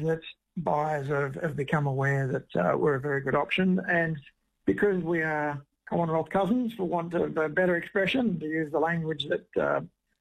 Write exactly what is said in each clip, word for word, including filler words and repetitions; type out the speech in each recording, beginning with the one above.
that buyers have, have become aware that uh, we're a very good option. And because we are Commonwealth cousins, for want of a better expression, to use the language that uh,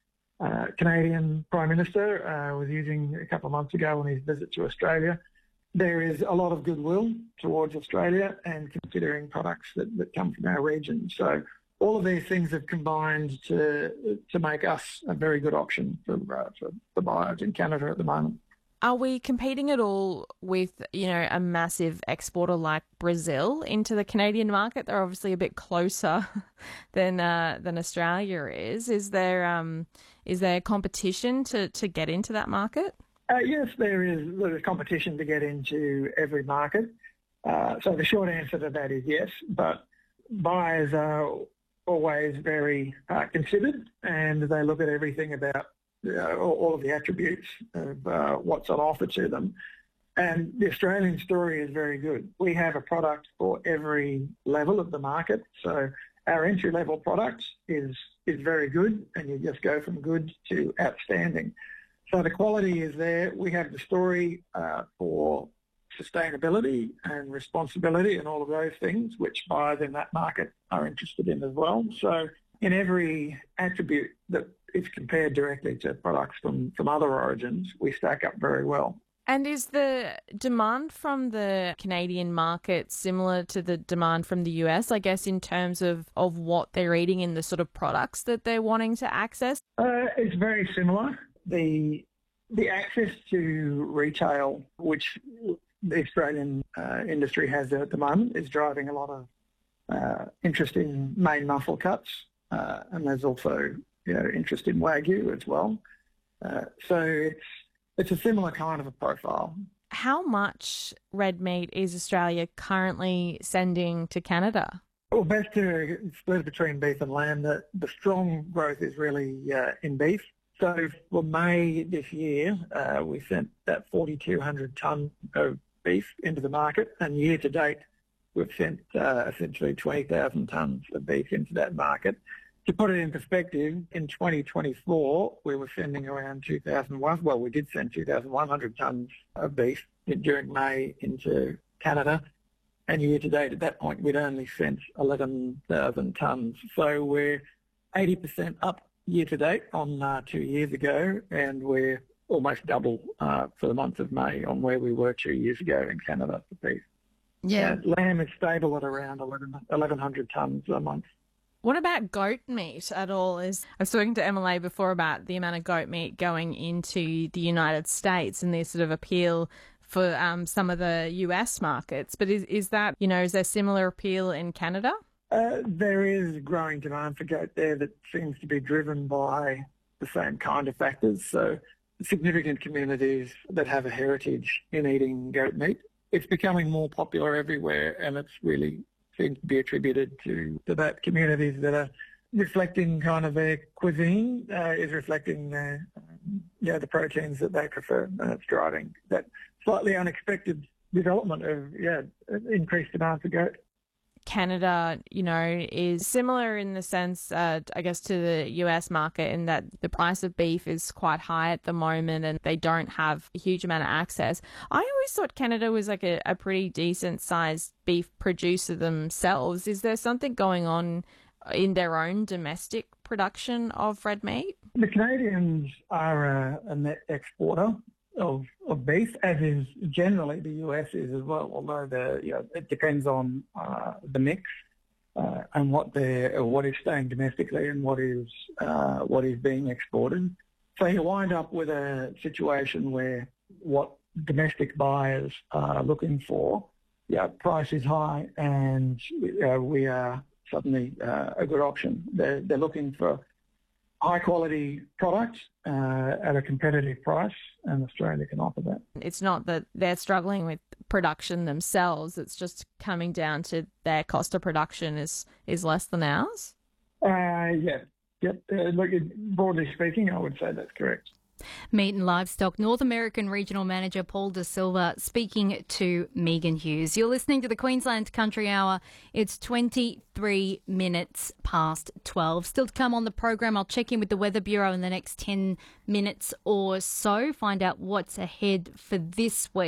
uh, Canadian Prime Minister uh, was using a couple of months ago on his visit to Australia, there is a lot of goodwill towards Australia and considering products that, that come from our region. So all of these things have combined to to make us a very good option for, uh, for the buyers in Canada at the moment. Are we competing at all with, you know, a massive exporter like Brazil into the Canadian market? They're obviously a bit closer than uh, than Australia is. Is there um is there competition to, to get into that market? Uh, yes, there is. There is competition to get into every market. Uh, so the short answer to that is yes, but buyers are always very uh, considered, and they look at everything about uh, all of the attributes of uh, what's on offer to them. And the Australian story is very good. We have a product for every level of the market. So our entry-level product is is very good, and you just go from good to outstanding. So the quality is there. We have the story uh, for sustainability and responsibility and all of those things, which buyers in that market are interested in as well. So in every attribute that is compared directly to products from, from other origins, we stack up very well. And is the demand from the Canadian market similar to the demand from the U S, I guess, in terms of, of what they're eating and the sort of products that they're wanting to access? Uh, it's very similar. The the access to retail, which the Australian uh, industry has at the moment, is driving a lot of uh, interest in main muscle cuts, uh, and there's also, you know, interest in Wagyu as well. Uh, so it's it's a similar kind of a profile. How much red meat is Australia currently sending to Canada? Well, best to split between beef and lamb. The, the strong growth is really uh, in beef. So for May this year, uh, we sent that forty-two hundred tonne of beef into the market, and year to date, we've sent uh, essentially twenty thousand tonnes of beef into that market. To put it in perspective, in twenty twenty-four, we were sending around two thousand one, well, we did send two thousand one hundred tonnes of beef during May into Canada, and year to date at that point, we'd only sent eleven thousand tonnes. So we're eighty percent up year to date on uh, two years ago, and we're almost double uh, for the month of May on where we were two years ago in Canada for beef. Yeah. Uh, lamb is stable at around eleven hundred tonnes a month. What about goat meat at all? Is I was talking to Emily before about the amount of goat meat going into the United States and their sort of appeal for um, some of the U S markets. But is, is that, you know, is there similar appeal in Canada? Uh, there is growing demand for goat there that seems to be driven by the same kind of factors. So significant communities that have a heritage in eating goat meat. It's becoming more popular everywhere, and it's really seems to be attributed to, to that communities that are reflecting kind of their cuisine uh, is reflecting their, um, yeah, the proteins that they prefer, and it's driving that slightly unexpected development of, yeah, increased demand for goat. Canada, you know, is similar in the sense, uh, I guess, to the U S market in that the price of beef is quite high at the moment and they don't have a huge amount of access. I always thought Canada was like a, a pretty decent sized beef producer themselves. Is there something going on in their own domestic production of red meat? The Canadians are a, a net exporter of, of beef, as is generally the U S is as well, although the, you know, it depends on uh, the mix uh, and what they're, what is staying domestically and what is uh, what is being exported. So you wind up with a situation where what domestic buyers are looking for, yeah, price is high, and uh, we are suddenly uh, a good option. They're, they're looking for high quality products uh, at a competitive price, and Australia can offer that. It's not that they're struggling with production themselves, it's just coming down to their cost of production is, is less than ours? Uh, yeah, yep. Uh, look, broadly speaking, I would say that's correct. Meat and Livestock North American Regional Manager Paul De Silva speaking to Megan Hughes. You're listening to the Queensland Country Hour. It's twenty-three minutes past twelve. Still to come on the program, I'll check in with the Weather Bureau in the next ten minutes or so, find out what's ahead for this week.